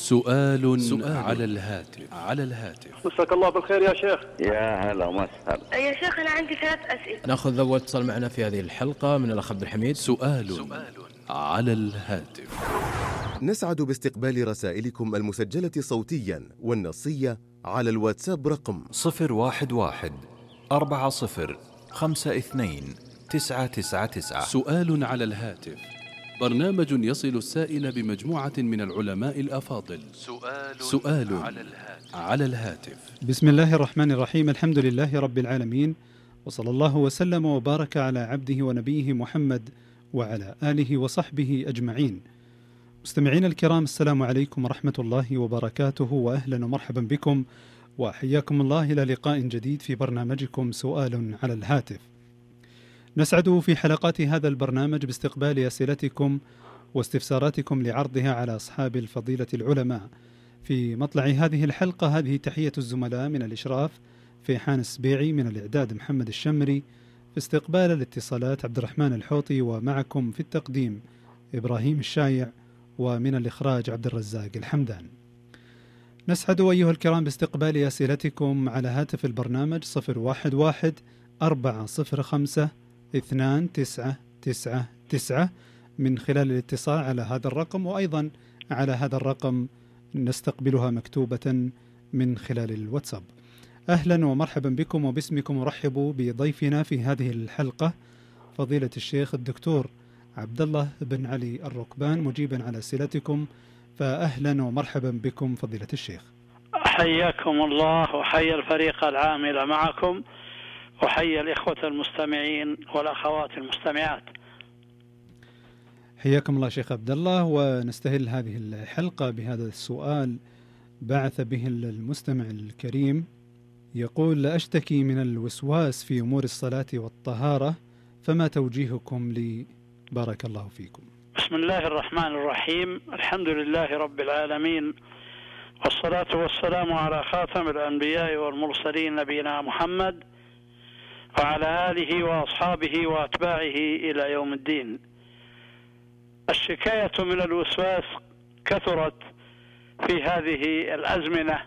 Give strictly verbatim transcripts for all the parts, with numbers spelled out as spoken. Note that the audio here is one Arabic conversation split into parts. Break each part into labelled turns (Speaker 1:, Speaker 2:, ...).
Speaker 1: سؤال, سؤال على الهاتف على الهاتف
Speaker 2: مساك الله بالخير يا شيخ.
Speaker 3: يا هلا وسهلا
Speaker 4: يا شيخ أنا عندي ثلاث أسئلة.
Speaker 5: نأخذ أول اتصال معنا في هذه الحلقة من الأخ عبد الحميد.
Speaker 1: سؤال, سؤال على الهاتف.
Speaker 6: نسعد باستقبال رسائلكم المسجلة صوتيا والنصية على الواتساب رقم
Speaker 7: صفر واحد واحد أربعة صفر خمسة اثنين تسعة تسعة تسعة.
Speaker 1: سؤال على الهاتف، برنامج يصل السائل بمجموعة من العلماء الأفاضل. سؤال, سؤال على الهاتف. على الهاتف.
Speaker 8: بسم الله الرحمن الرحيم، الحمد لله رب العالمين، وصلى الله وسلم وبارك على عبده ونبيه محمد وعلى آله وصحبه أجمعين. مستمعين الكرام، السلام عليكم ورحمة الله وبركاته، وأهلا ومرحبا بكم وحياكم الله إلى لقاء جديد في برنامجكم سؤال على الهاتف. نسعد في حلقات هذا البرنامج باستقبال أسئلتكم واستفساراتكم لعرضها على أصحاب الفضيلة العلماء. في مطلع هذه الحلقة هذه تحية الزملاء من الإشراف فيحان السبيعي، من الإعداد محمد الشمري، في استقبال الاتصالات عبد الرحمن الحوطي، ومعكم في التقديم إبراهيم الشايع، ومن الإخراج عبد الرزاق الحمدان. نسعد أيها الكرام باستقبال أسئلتكم على هاتف البرنامج صفر واحد واحد أربعة صفر خمسة اثنان تسعة تسعة تسعة من خلال الاتصال على هذا الرقم، وأيضا على هذا الرقم نستقبلها مكتوبة من خلال الواتساب. أهلا ومرحبا بكم، وباسمكم أرحب بضيفنا في هذه الحلقة فضيلة الشيخ الدكتور عبد الله بن علي الركبان، مجيبا على أسئلتكم. فأهلا ومرحبا بكم فضيلة الشيخ.
Speaker 9: حياكم الله وحيا الفريق العامل معكم، وحيا الإخوة المستمعين والأخوات المستمعات.
Speaker 8: حياكم الله شيخ عبد الله. ونستهل هذه الحلقة بهذا السؤال بعث به المستمع الكريم، يقول: لا أشتكي من الوسواس في أمور الصلاة والطهارة، فما توجيهكم لي؟ بارك الله فيكم.
Speaker 9: بسم الله الرحمن الرحيم، الحمد لله رب العالمين، والصلاة والسلام على خاتم الأنبياء والمرسلين نبينا محمد وعلى آله وأصحابه وأتباعه إلى يوم الدين. الشكاية من الوسواس كثرت في هذه الأزمنة،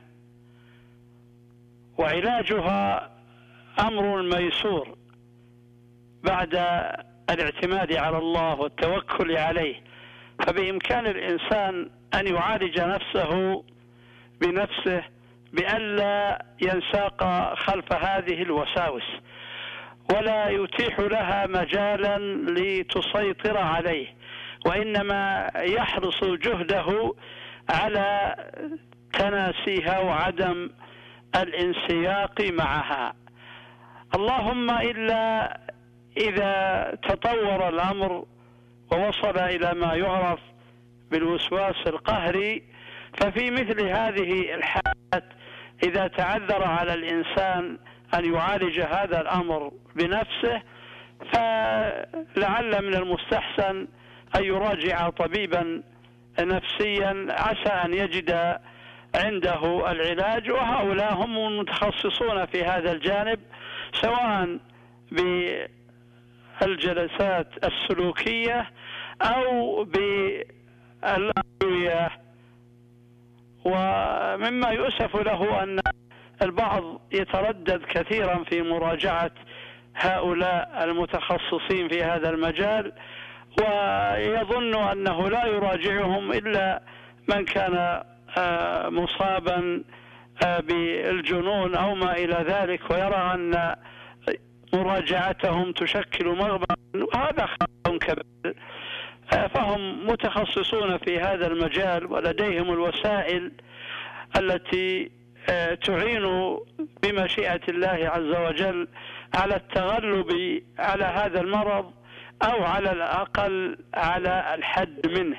Speaker 9: وعلاجها أمر ميسور بعد الاعتماد على الله والتوكل عليه. فبإمكان الإنسان أن يعالج نفسه بنفسه بألا ينساق خلف هذه الوساوس، ولا يتيح لها مجالا لتسيطر عليه، وإنما يحرص جهده على تناسيها وعدم الانسياق معها. اللهم إلا إذا تطور الأمر ووصل إلى ما يعرف بالوسواس القهري، ففي مثل هذه الحالات إذا تعذر على الإنسان أن يعالج هذا الأمر بنفسه، فلعل من المستحسن أن يراجع طبيبا نفسيا عسى أن يجد عنده العلاج، وهؤلاء هم المتخصصون في هذا الجانب، سواء بالجلسات السلوكية أو بالأدوية. ومما يؤسف له أن البعض يتردد كثيرا في مراجعة هؤلاء المتخصصين في هذا المجال، ويظن أنه لا يراجعهم إلا من كان مصابا بالجنون أو ما إلى ذلك، ويرى أن مراجعتهم تشكل مغبرا، وهذا خطأ كبير. فهم متخصصون في هذا المجال، ولديهم الوسائل التي تعين بمشيئة الله عز وجل على التغلب على هذا المرض، أو على الأقل على الحد منه.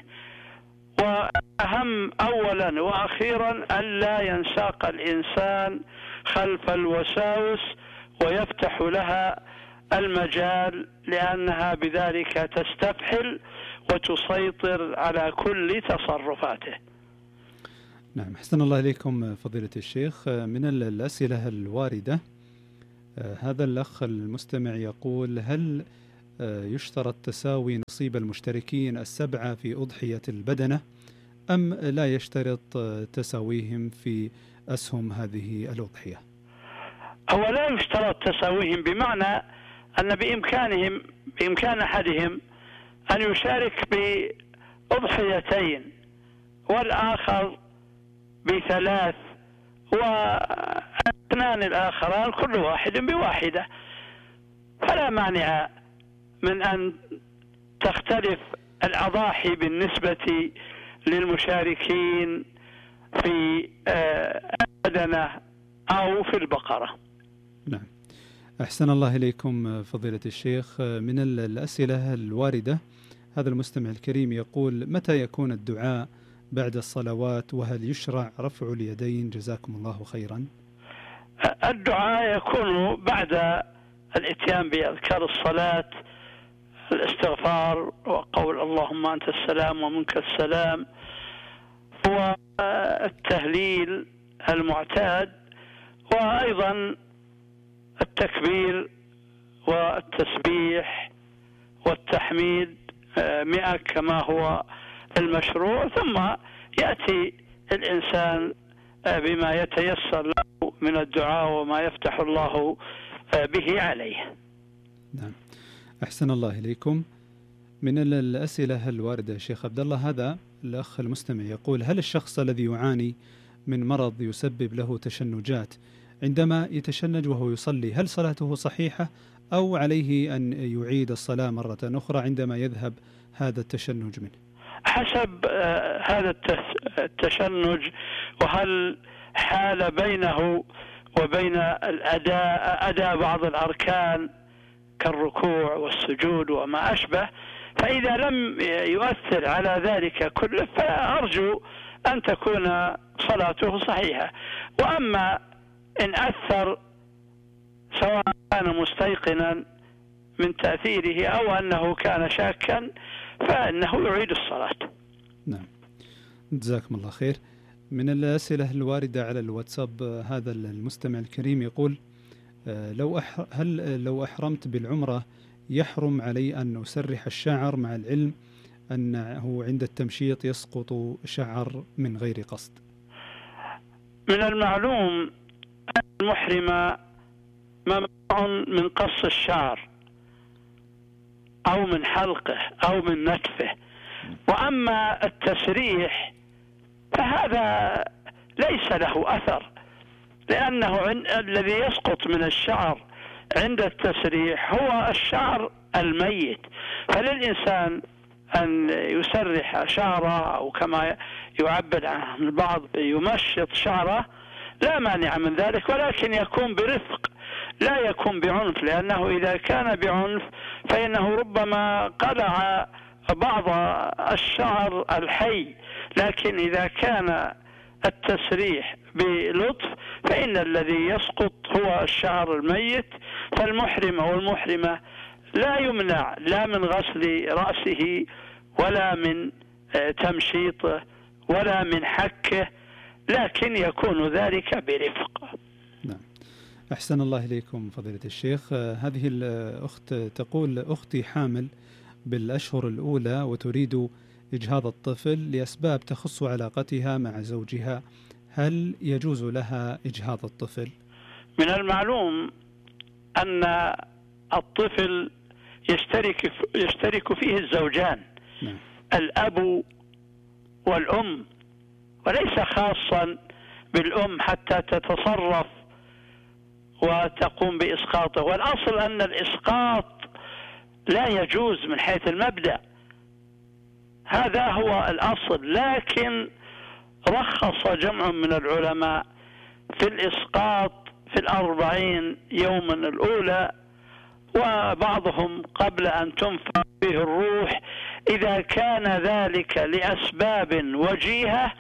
Speaker 9: وأهم أولا وأخيرا ألا ينساق الإنسان خلف الوساوس ويفتح لها المجال، لأنها بذلك تستفحل وتسيطر على كل تصرفاته.
Speaker 8: نعم، حسن الله إليكم فضيلة الشيخ. من الأسئلة الواردة هذا الأخ المستمع يقول: هل يشترط تساوي نصيب المشتركين السبعة في أضحية البدنة، أم لا يشترط تساويهم في أسهم هذه الأضحية؟
Speaker 9: هو لا يشترط تساويهم، بمعنى أن بإمكانهم بإمكان أحدهم أن يشارك بأضحيتين والآخر بثلاث، واثنان الآخران كل واحد بواحدة، فلا مانع من أن تختلف الأضاحي بالنسبة للمشاركين في البدنة أو في البقرة.
Speaker 8: نعم، أحسن الله إليكم فضيلة الشيخ. من الأسئلة الواردة هذا المستمع الكريم يقول: متى يكون الدعاء بعد الصلوات، وهل يشرع رفع اليدين؟ جزاكم الله خيرا.
Speaker 9: الدعاء يكون بعد الاتيان بأذكار الصلاة، الاستغفار وقول اللهم أنت السلام ومنك السلام، والتهليل المعتاد، وأيضا التكبير والتسبيح والتحميد مئة كما هو المشروع، ثم يأتي الإنسان بما يتيسر له من الدعاء وما يفتح الله به عليه.
Speaker 8: نعم، أحسن الله إليكم. من الأسئلة الواردة شيخ عبد الله، هذا الأخ المستمع يقول: هل الشخص الذي يعاني من مرض يسبب له تشنجات عندما يتشنج وهو يصلي، هل صلاته صحيحة أو عليه أن يعيد الصلاة مرة أخرى عندما يذهب هذا التشنج منه؟
Speaker 9: حسب هذا التشنج، وهل حال بينه وبين الأداء أداء بعض الأركان كالركوع والسجود وما أشبه، فإذا لم يؤثر على ذلك كله فأرجو أن تكون صلاته صحيحة. وأما إن أثر سواء كان مستيقنا من تأثيره أو أنه كان شاكا فإنه يعيد الصلاة.
Speaker 8: نعم، جزاكم الله خير. من الأسئلة الواردة على الواتساب هذا المستمع الكريم يقول: لو أح... هل لو أحرمت بالعمرة يحرم علي أن أسرح الشعر، مع العلم أنه عند التمشيط يسقط شعر من غير قصد؟
Speaker 9: من المعلوم أن المحرم ممنوع من قص الشعر أو من حلقه أو من نتفه، وأما التسريح فهذا ليس له أثر، لأنه الذي يسقط من الشعر عند التسريح هو الشعر الميت، فللإنسان أن يسرح شعره أو كما يعبر عن البعض يمشط شعره، لا مانع من ذلك، ولكن يكون برفق لا يكون بعنف، لأنه إذا كان بعنف فإنه ربما قلع بعض الشعر الحي، لكن إذا كان التسريح بلطف فإن الذي يسقط هو الشعر الميت. فالمحرم أو المحرمة لا يمنع لا من غسل رأسه ولا من تمشيطه ولا من حكه، لكن يكون ذلك برفق.
Speaker 8: نعم، أحسن الله إليكم فضيلة الشيخ. هذه الأخت تقول: أختي حامل بالأشهر الأولى وتريد إجهاض الطفل لأسباب تخص علاقتها مع زوجها، هل يجوز لها إجهاض الطفل؟
Speaker 9: من المعلوم أن الطفل يشترك يشترك فيه الزوجان،
Speaker 8: نعم.
Speaker 9: الأب والأم، وليس خاصا بالأم حتى تتصرف وتقوم بإسقاطه، والأصل أن الإسقاط لا يجوز من حيث المبدأ، هذا هو الأصل، لكن رخص جمع من العلماء في الإسقاط في الأربعين يوما الأولى، وبعضهم قبل أن تنفخ فيه الروح، إذا كان ذلك لأسباب وجيهة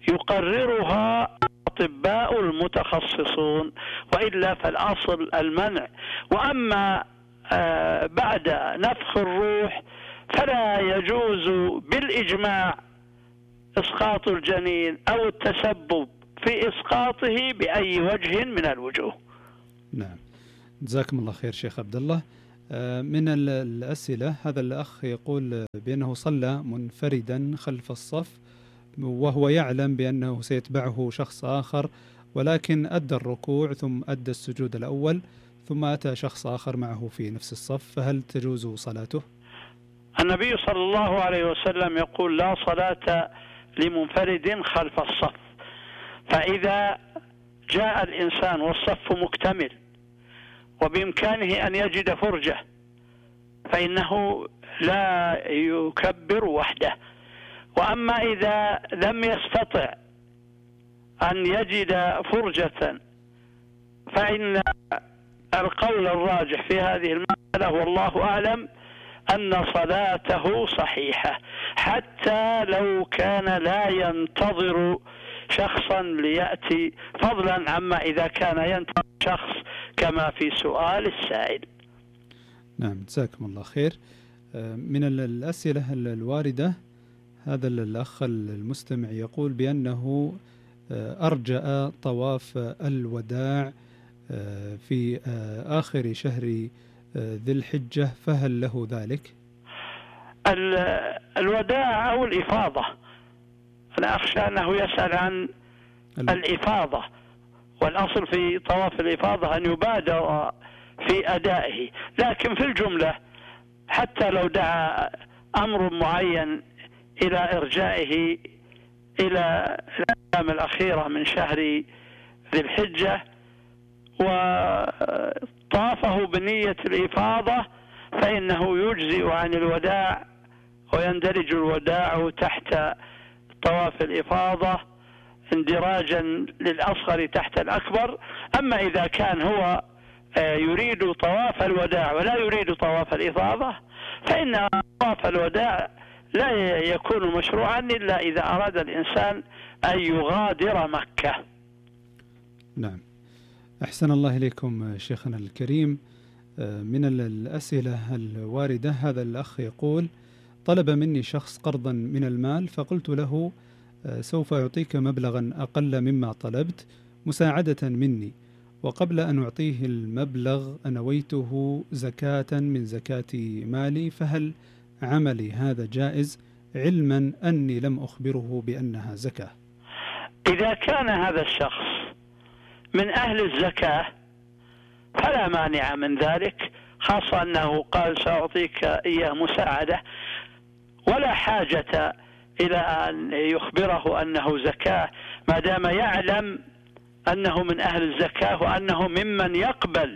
Speaker 9: يقررها الأطباء المتخصصون، وإلا فالأصل المنع. وأما آه بعد نفخ الروح فلا يجوز بالإجماع إسقاط الجنين أو التسبب في إسقاطه بأي وجه من الوجوه.
Speaker 8: نعم، جزاكم الله خير شيخ عبد الله. من الأسئلة هذا الأخ يقول بأنه صلى منفردا خلف الصف وهو يعلم بأنه سيتبعه شخص آخر، ولكن أدى الركوع ثم أدى السجود الأول ثم أتى شخص آخر معه في نفس الصف، فهل تجوز صلاته؟
Speaker 9: النبي صلى الله عليه وسلم يقول: لا صلاة لمنفرد خلف الصف. فإذا جاء الإنسان والصف مكتمل وبإمكانه أن يجد فرجة فإنه لا يكبر وحده. وأما إذا لم يستطع أن يجد فرجة فإن القول الراجح في هذه المسألة والله أعلم أن صلاته صحيحة، حتى لو كان لا ينتظر شخصا ليأتي، فضلا عما إذا كان ينتظر شخص كما في سؤال السائل.
Speaker 8: نعم، جزاكم الله خير. من الأسئلة الواردة، هذا الأخ المستمع يقول بأنه أرجأ طواف الوداع في آخر شهر ذي الحجة، فهل له ذلك؟
Speaker 9: الوداع أو الإفاضة، أنا أخشى أنه يسأل عن الإفاضة، والأصل في طواف الإفاضة أن يبادر في أدائه، لكن في الجملة حتى لو دعا أمر معين إلى إرجائه إلى الأيام الأخيرة من شهر ذي الحجة وطافه بنية الإفاضة فإنه يجزئ عن الوداع ويندرج الوداع تحت طواف الإفاضة اندراجا للأصغر تحت الأكبر. أما إذا كان هو يريد طواف الوداع ولا يريد طواف الإفاضة فإن طواف الوداع لا يكون مشروعا إلا إذا أراد الإنسان أن يغادر مكة.
Speaker 8: نعم، أحسن الله إليكم شيخنا الكريم. من الأسئلة الواردة، هذا الأخ يقول: طلب مني شخص قرضا من المال، فقلت له سوف أعطيك مبلغا أقل مما طلبت مساعدة مني، وقبل أن أعطيه المبلغ نويته زكاة من زكاة مالي، فهل عملي هذا جائز علما أني لم أخبره بأنها زكاة؟
Speaker 9: إذا كان هذا الشخص من أهل الزكاة فلا مانع من ذلك، خاصة أنه قال سأعطيك إياه مساعدة، ولا حاجة إلى أن يخبره أنه زكاة ما دام يعلم أنه من أهل الزكاة وأنه ممن يقبل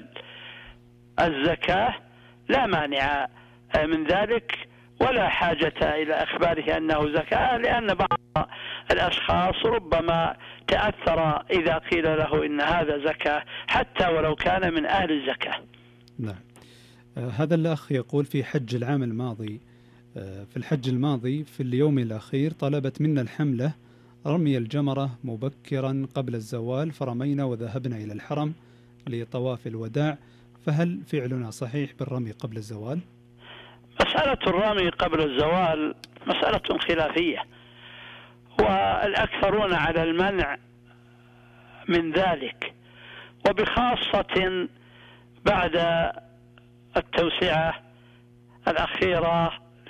Speaker 9: الزكاة، لا مانع من ذلك، ولا حاجة إلى إخباره أنه زكاة، لأن بعض الأشخاص ربما تأثر إذا قيل له إن هذا زكاة حتى ولو كان من أهل الزكاة.
Speaker 8: نعم. هذا الأخ يقول: في حج العام الماضي في الحج الماضي في اليوم الأخير طلبت منا الحملة رمي الجمرة مبكرا قبل الزوال، فرمينا وذهبنا إلى الحرم لطواف الوداع، فهل فعلنا صحيح بالرمي قبل الزوال؟
Speaker 9: مسألة الرمي قبل الزوال مسألة خلافية، والأكثرون على المنع من ذلك، وبخاصة بعد التوسعة الأخيرة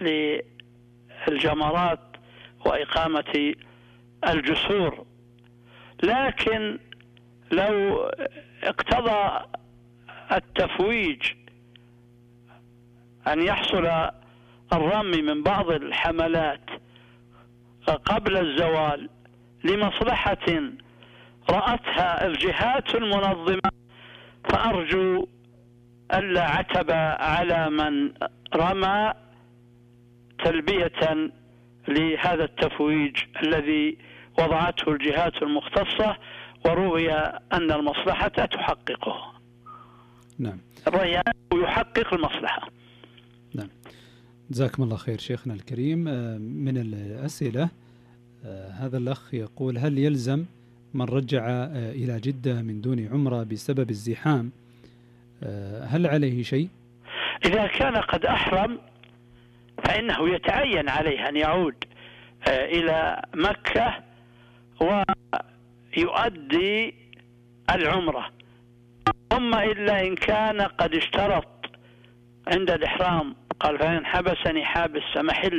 Speaker 9: للجمرات وإقامة الجسور. لكن لو اقتضى التفويج أن يحصل الرمي من بعض الحملات قبل الزوال لمصلحة رأتها الجهات المنظمة، فأرجو ألا عتب على من رمى تلبية لهذا التفويج الذي وضعته الجهات المختصة وروي أن المصلحة تحققه.
Speaker 8: نعم،
Speaker 9: الريان يحقق المصلحة.
Speaker 8: نعم، جزاكم الله خير شيخنا الكريم. من الأسئلة، هذا الأخ يقول: هل يلزم من رجع إلى جدة من دون عمرة بسبب الزحام هل عليه شيء؟
Speaker 9: إذا كان قد أحرم فإنه يتعين عليه أن يعود إلى مكة ويؤدي العمرة، ثم إلا إن كان قد اشترط عند الإحرام، قال: فإن حبسني حابس فمحل